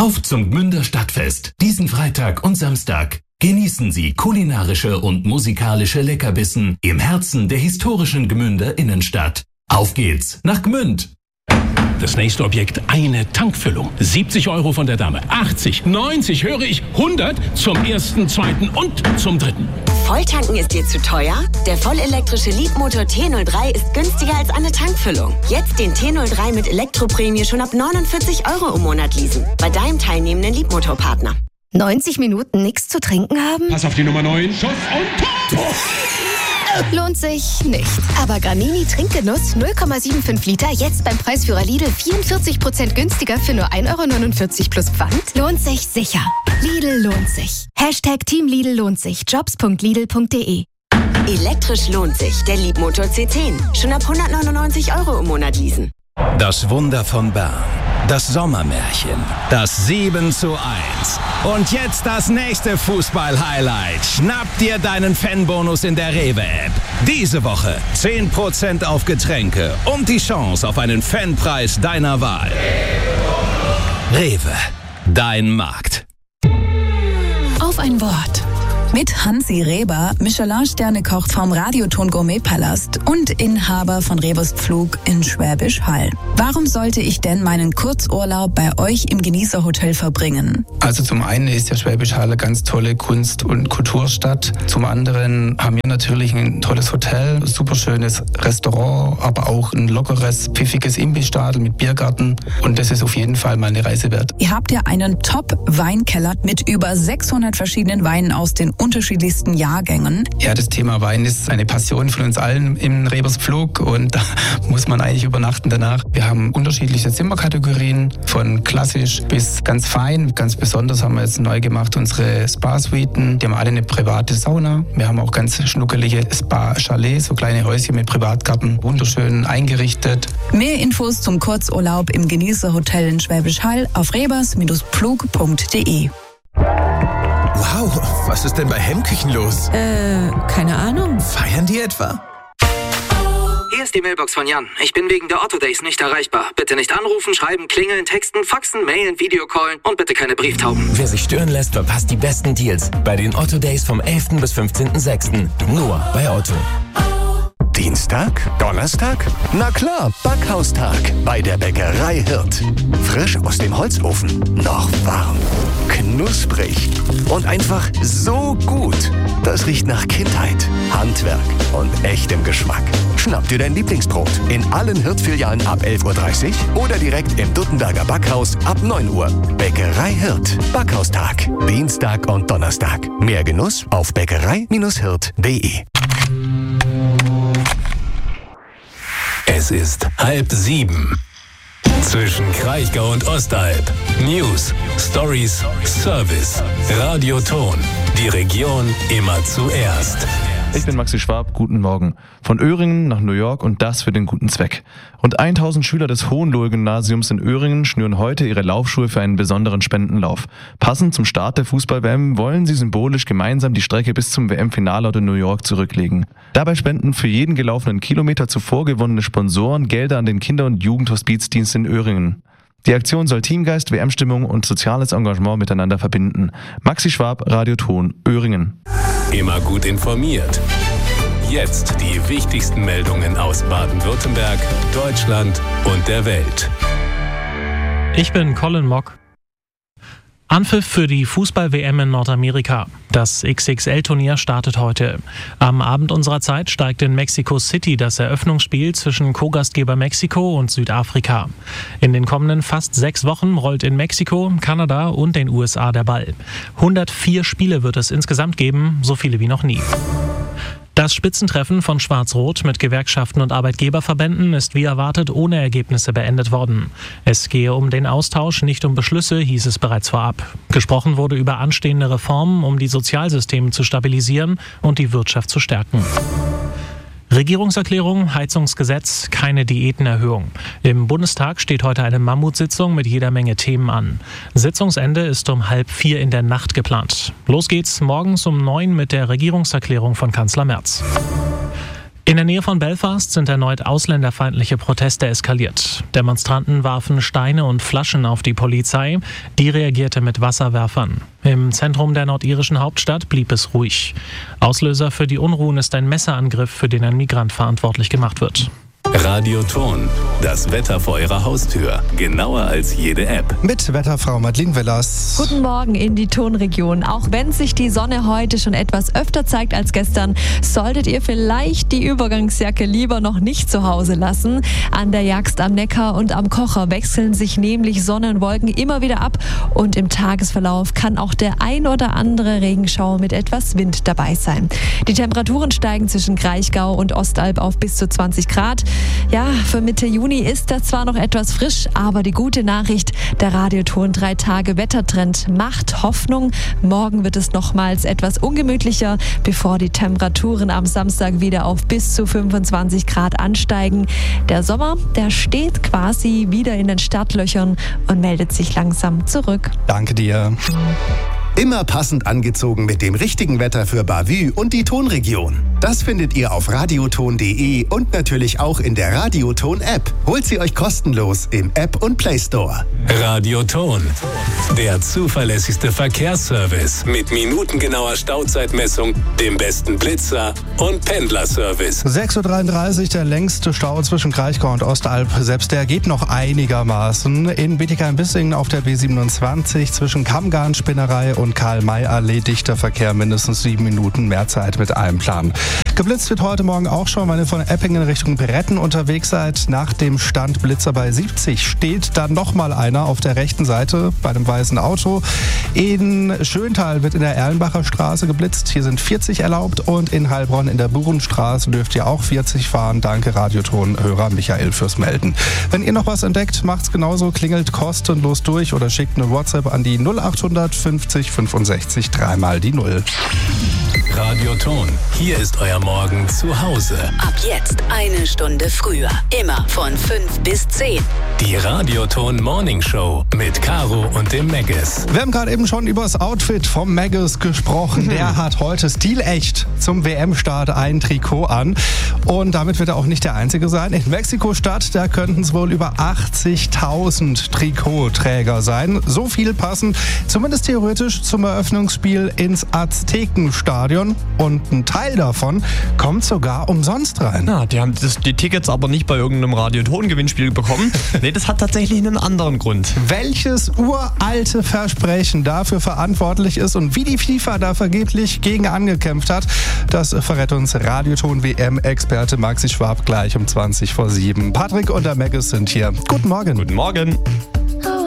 Auf zum Gmünder Stadtfest. Diesen Freitag und Samstag. Genießen Sie kulinarische und musikalische Leckerbissen im Herzen der historischen Gmünder Innenstadt. Auf geht's nach Gmünd! Das nächste Objekt, eine Tankfüllung. 70 € von der Dame, 80, 90, höre ich, 100 zum ersten, zweiten und zum dritten. Volltanken ist dir zu teuer? Der vollelektrische Leapmotor T03 ist günstiger als eine Tankfüllung. Jetzt den T03 mit Elektroprämie schon ab 49 € im Monat leasen. Bei deinem teilnehmenden Leapmotor-Partner. 90 Minuten nichts zu trinken haben? Pass auf die Nummer 9, Schuss und Tor! Lohnt sich nicht. Aber Granini Trinkgenuss 0,75 Liter jetzt beim Preisführer Lidl 44% günstiger für nur 1,49 € plus Pfand. Lohnt sich sicher. Lidl lohnt sich. Hashtag Team Lidl lohnt sich. Jobs.lidl.de. Elektrisch lohnt sich. Der Leapmotor C10. Schon ab 199 € im Monat leasen. Das Wunder von Bern. Das Sommermärchen. Das 7:1. Und jetzt das nächste Fußball-Highlight. Schnapp dir deinen Fanbonus in der Rewe-App. Diese Woche 10% auf Getränke und die Chance auf einen Fanpreis deiner Wahl. Rewe. Dein Markt. Auf ein Wort. Mit Hansi Reber, Michelin-Sterne-Koch vom Radioton Gourmet-Palast und Inhaber von Rebers Pflug in Schwäbisch Hall. Warum sollte ich denn meinen Kurzurlaub bei euch im Genießerhotel verbringen? Also zum einen ist ja Schwäbisch Hall eine ganz tolle Kunst- und Kulturstadt. Zum anderen haben wir natürlich ein tolles Hotel, super schönes Restaurant, aber auch ein lockeres, pfiffiges Imbissstadel mit Biergarten. Und das ist auf jeden Fall mal eine Reise wert. Ihr habt ja einen Top-Weinkeller mit über 600 verschiedenen Weinen aus den unterschiedlichsten Jahrgängen. Ja, das Thema Wein ist eine Passion von uns allen im Rebers Pflug und da muss man eigentlich übernachten danach. Wir haben unterschiedliche Zimmerkategorien, von klassisch bis ganz fein. Ganz besonders haben wir jetzt neu gemacht unsere Spa-Suiten. Die haben alle eine private Sauna. Wir haben auch ganz schnuckelige Spa-Chalets, so kleine Häuschen mit Privatgarten, wunderschön eingerichtet. Mehr Infos zum Kurzurlaub im Genießerhotel in Schwäbisch Hall auf rebers-pflug.de. Wow, was ist denn bei Hemmküchen los? Keine Ahnung. Feiern die etwa? Hier ist die Mailbox von Jan. Ich bin wegen der Otto Days nicht erreichbar. Bitte nicht anrufen, schreiben, klingeln, texten, faxen, mailen, Videocallen und bitte keine Brieftauben. Wer sich stören lässt, verpasst die besten Deals bei den Otto Days vom 11. bis 15.06. Nur bei Otto. Dienstag? Donnerstag? Na klar, Backhaustag bei der Bäckerei Hirt. Frisch aus dem Holzofen, noch warm, knusprig und einfach so gut. Das riecht nach Kindheit, Handwerk und echtem Geschmack. Schnapp dir dein Lieblingsbrot in allen Hirt-Filialen ab 11:30 Uhr oder direkt im Duttenberger Backhaus ab 9 Uhr. Bäckerei Hirt. Backhaustag. Dienstag und Donnerstag. Mehr Genuss auf bäckerei-hirt.de. Es ist 6:30. Zwischen Kraichgau und Ostalb. News, Stories, Service. Radioton. Die Region immer zuerst. Ich bin Maxi Schwab, guten Morgen. Von Öhringen nach New York und das für den guten Zweck. Rund 1000 Schüler des Hohenlohe-Gymnasiums in Öhringen schnüren heute ihre Laufschuhe für einen besonderen Spendenlauf. Passend zum Start der Fußball-WM wollen sie symbolisch gemeinsam die Strecke bis zum WM-Finalort in New York zurücklegen. Dabei spenden für jeden gelaufenen Kilometer zuvor gewonnene Sponsoren Gelder an den Kinder- und Jugendhospizdienst in Öhringen. Die Aktion soll Teamgeist, WM-Stimmung und soziales Engagement miteinander verbinden. Maxi Schwab, Radioton, Öhringen. Immer gut informiert. Jetzt die wichtigsten Meldungen aus Baden-Württemberg, Deutschland und der Welt. Ich bin Colin Mock. Anpfiff für die Fußball-WM in Nordamerika. Das XXL-Turnier startet heute. Am Abend unserer Zeit steigt in Mexico City das Eröffnungsspiel zwischen Co-Gastgeber Mexiko und Südafrika. In den kommenden fast 6 Wochen rollt in Mexiko, Kanada und den USA der Ball. 104 Spiele wird es insgesamt geben, so viele wie noch nie. Das Spitzentreffen von Schwarz-Rot mit Gewerkschaften und Arbeitgeberverbänden ist wie erwartet ohne Ergebnisse beendet worden. Es gehe um den Austausch, nicht um Beschlüsse, hieß es bereits vorab. Gesprochen wurde über anstehende Reformen, um die Sozialsysteme zu stabilisieren und die Wirtschaft zu stärken. Regierungserklärung, Heizungsgesetz, keine Diätenerhöhung. Im Bundestag steht heute eine Mammutsitzung mit jeder Menge Themen an. Sitzungsende ist um 3:30 in der Nacht geplant. Los geht's morgens um 9 mit der Regierungserklärung von Kanzler Merz. In der Nähe von Belfast sind erneut ausländerfeindliche Proteste eskaliert. Demonstranten warfen Steine und Flaschen auf die Polizei, die reagierte mit Wasserwerfern. Im Zentrum der nordirischen Hauptstadt blieb es ruhig. Auslöser für die Unruhen ist ein Messerangriff, für den ein Migrant verantwortlich gemacht wird. Radioton, das Wetter vor Ihrer Haustür. Genauer als jede App. Mit Wetterfrau Madeleine Wellers. Guten Morgen in die Tonregion. Auch wenn sich die Sonne heute schon etwas öfter zeigt als gestern, solltet ihr vielleicht die Übergangsjacke lieber noch nicht zu Hause lassen. An der Jagst am Neckar und am Kocher wechseln sich nämlich Sonne und Wolken immer wieder ab. Und im Tagesverlauf kann auch der ein oder andere Regenschauer mit etwas Wind dabei sein. Die Temperaturen steigen zwischen Kraichgau und Ostalb auf bis zu 20 Grad. Ja, für Mitte Juni ist das zwar noch etwas frisch, aber die gute Nachricht, der Radioton 3 Tage Wettertrend macht Hoffnung. Morgen wird es nochmals etwas ungemütlicher, bevor die Temperaturen am Samstag wieder auf bis zu 25 Grad ansteigen. Der Sommer, der steht quasi wieder in den Startlöchern und meldet sich langsam zurück. Danke dir. Immer passend angezogen mit dem richtigen Wetter für Bavü und die Tonregion. Das findet ihr auf radioton.de und natürlich auch in der Radioton-App. Holt sie euch kostenlos im App und Play Store. Radioton, der zuverlässigste Verkehrsservice mit minutengenauer Stauzeitmessung, dem besten Blitzer und Pendlerservice. 6.33 Uhr, der längste Stau zwischen Kraichgau und Ostalb. Selbst der geht noch einigermaßen. In Bietigheim-Bissingen auf der B27 zwischen Kammgarn, Spinnerei und Karl-May-Allee dichter Verkehr, mindestens 7 Minuten mehr Zeit mit einem Plan. Geblitzt wird heute Morgen auch schon, wenn ihr von Eppingen Richtung Bretten unterwegs seid. Nach dem Stand Blitzer bei 70 steht dann nochmal einer auf der rechten Seite bei einem weißen Auto. In Schöntal wird in der Erlenbacher Straße geblitzt. Hier sind 40 erlaubt und in Heilbronn in der Burenstraße dürft ihr auch 40 fahren. Danke Radioton-Hörer Michael fürs Melden. Wenn ihr noch was entdeckt, macht's genauso. Klingelt kostenlos durch oder schickt eine WhatsApp an die 0800 50 65 3 die 0. Radioton, hier ist euer Morgen zu Hause. Ab jetzt 1 Stunde früher. Immer von 5 bis 10. Die Radioton Morning Show mit Caro und dem Maggis. Wir haben gerade eben schon über das Outfit vom Maggis gesprochen. Der hat heute stilecht zum WM-Start ein Trikot an. Und damit wird er auch nicht der Einzige sein. In Mexiko-Stadt, da könnten es wohl über 80.000 Trikotträger sein. So viel passen zumindest theoretisch zum Eröffnungsspiel ins Aztekenstadion. Und ein Teil davon kommt sogar umsonst rein. Ja, die haben die Tickets aber nicht bei irgendeinem Radioton-Gewinnspiel bekommen. Nee, das hat tatsächlich einen anderen Grund. Welches uralte Versprechen dafür verantwortlich ist und wie die FIFA da vergeblich gegen angekämpft hat, das verrät uns Radioton-WM-Experte Maxi Schwab gleich um 20 vor 7. Patrick und der Maggis sind hier. Guten Morgen. Guten Morgen.